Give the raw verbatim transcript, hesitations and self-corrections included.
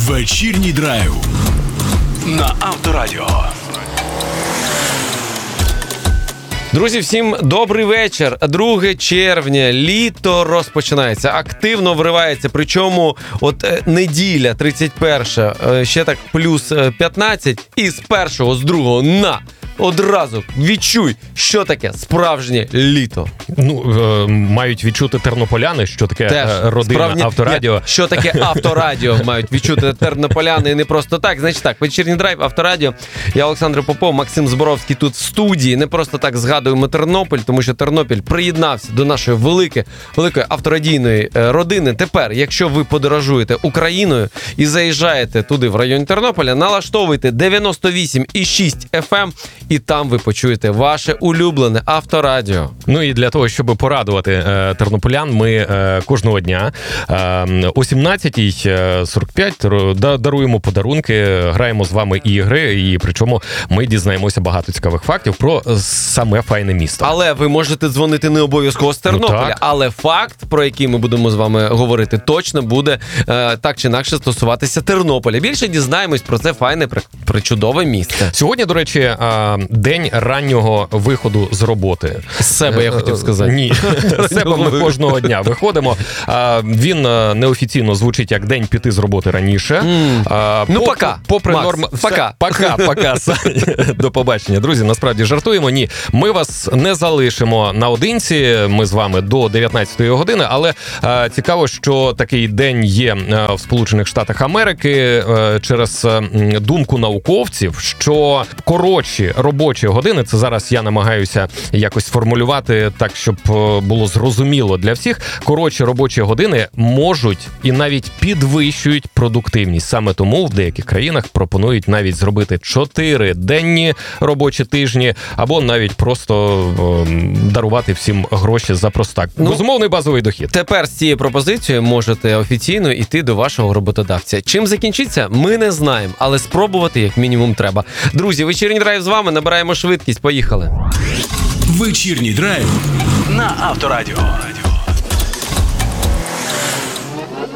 Вечірній драйв на Авторадіо. Друзі, всім добрий вечір. друге червня, літо розпочинається, активно вривається, причому от е, неділя, тридцять перша, е, ще так плюс п'ятнадцять, і з першого, з другого, на, одразу відчуй, що таке справжнє літо. Ну, е, мають відчути тернополяни, що таке Теж, е, родина справді, Авторадіо. Ні, що таке Авторадіо мають відчути тернополяни, і не просто так. Значить так, вечірній драйв, Авторадіо. Я Олександр Попов, Максим Зборовський тут в студії. Не просто так згадуємо Тернопіль, тому що Тернопіль приєднався до нашої великої, великої авторадійної родини. Тепер, якщо ви подорожуєте Україною і заїжджаєте туди, в район Тернополя, налаштовуйте дев'яносто вісім і шість еф ем, і там ви почуєте ваше улюблене Авторадіо. Ну і для того, щоб порадувати е, тернополян, ми е, кожного дня е, о сімнадцятій сорок п'ять даруємо подарунки, граємо з вами ігри, і причому ми дізнаємося багато цікавих фактів про саме файне місто. Але ви можете дзвонити не обов'язково з Тернополя, ну, але факт, про який ми будемо з вами говорити, точно буде е, так чи інакше стосуватися Тернополя. Більше дізнаємось про це файне, причудове місце. Сьогодні, до речі, е, день раннього виходу з роботи. З себе, я хотів сказати. Ні, з себе ми кожного дня виходимо. Він неофіційно звучить як день піти з роботи раніше. Mm. Ну, Поп, пока. Попри Макс, норм... пока. Пока, пока. До побачення. Друзі, насправді жартуємо. Ні, ми вас не залишимо наодинці. Ми з вами до дев'ятнадцятої години, але е, цікаво, що такий день є е, в Сполучених Штатах Америки е, через е, думку науковців, що коротші робочі години, це зараз я намагаюся якось формулювати так, щоб було зрозуміло для всіх, коротші робочі години можуть і навіть підвищують продуктивність. Саме тому в деяких країнах пропонують навіть зробити чотири денні робочі тижні, або навіть просто о, дарувати всім гроші за простак. Ну, безумовний базовий дохід. Тепер з цією пропозицією можете офіційно йти до вашого роботодавця. Чим закінчиться, ми не знаємо, але спробувати як мінімум треба. Друзі, вечірній драйв з вами, набираємо швидкість, поїхали. Вечірній драйв на Авторадіо.